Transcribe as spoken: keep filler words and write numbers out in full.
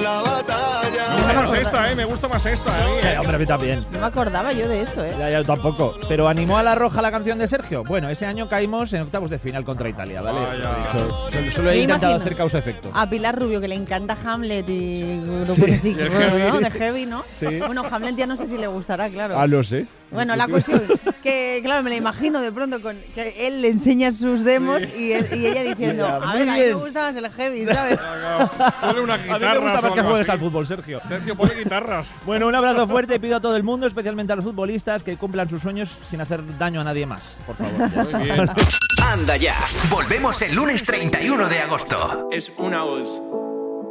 en la batalla. Me gusta más esta, ¿eh? Me gusta más esta. ¿eh? Eh, hombre, a mí también. No me acordaba yo de esto, ¿eh? Ya, ya, tampoco. Pero ¿animó a la Roja la canción de Sergio? Bueno, ese año caímos en octavos de final contra Italia, ¿vale? Solo, solo he Me intentado imagino hacer causa-efecto. a Pilar Rubio, que le encanta Hamlet y grupos Sí. así, Y el bueno, heavy. ¿no? De heavy, ¿no? Sí. Bueno, Hamlet ya no sé si le gustará, claro. Ah, lo sé. Bueno, la cuestión que, claro, me la imagino de pronto con que él le enseña sus demos y, él- y ella diciendo, Ya, a muy ver, a mí me bien. gusta más el heavy, ¿sabes? Ponle una A mí guitarra. me gusta más que juegues al fútbol, Sergio. Sergio, ponle guitarras. Bueno, un abrazo fuerte. Pido a todo el mundo, especialmente a los futbolistas, que cumplan sus sueños sin hacer daño a nadie más. Por favor. Ya está. Muy bien. Anda ya. Volvemos el lunes treinta y uno de agosto. Es una voz.